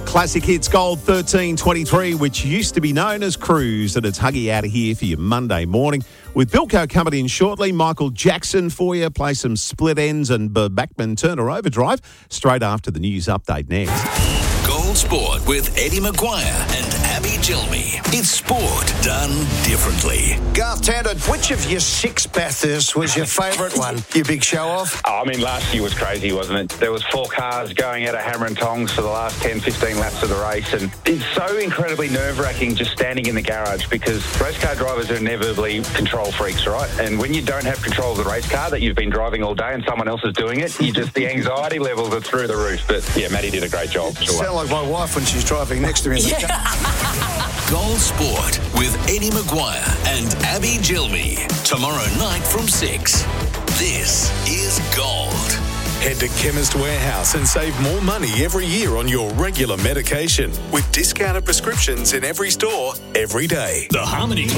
Classic Hits Gold 1323, which used to be known as Cruise, and it's Huggy out of here for your Monday morning. With Bilko coming in shortly, Michael Jackson for you, play some Split Ends and Backman Turner Overdrive straight after the news update next. Gold Sport with Eddie Maguire and Abby Gilmy. It's sport done differently. Garth Tander, which of your 6 Bathursts was your favourite one? Your big show-off? I mean, last year was crazy, wasn't it? There was 4 cars going out of Hammer and Tongs for the last 10, 15 laps of the race, and it's so incredibly nerve-wracking just standing in the garage because race car drivers are inevitably control freaks, right? And when you don't have control of the race car that you've been driving all day and someone else is doing it, the anxiety levels are through the roof. But yeah, Maddie did a great job. Sure. Sound like my wife when she's driving next to me in the car. Gold Sport with Eddie Maguire and Abby Gilmy. Tomorrow night from 6. This is Gold. Head to Chemist Warehouse and save more money every year on your regular medication with discounted prescriptions in every store, every day. The Harmony Club